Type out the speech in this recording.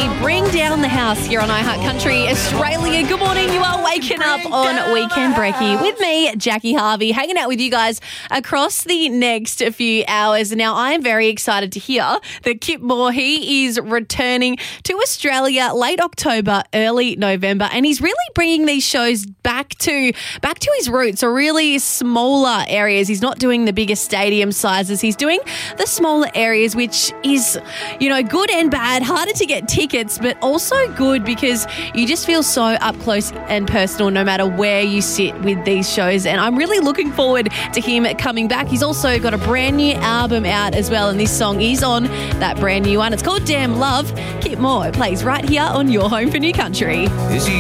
bring down the house here on iHeart Country Australia. Good morning. You are waking up on Weekend Brekkie with me, Jackie Harvey, hanging out with you guys across the next few hours. Now, I am very excited to hear that Kip Moore, he is returning to Australia late October, early November, and he's really bringing these shows back to his roots, or really smaller areas. He's not doing the biggest stadium sizes. He's doing the smaller areas, which is, good and bad, harder to get tickets, but also good because you just feel so up close and personal no matter where you sit with these shows. And I'm really looking forward to him coming back. He's also got a brand new album out as well, and this song is on that brand new one. It's called Damn Love. Kip Moore plays right here on your home for New Country.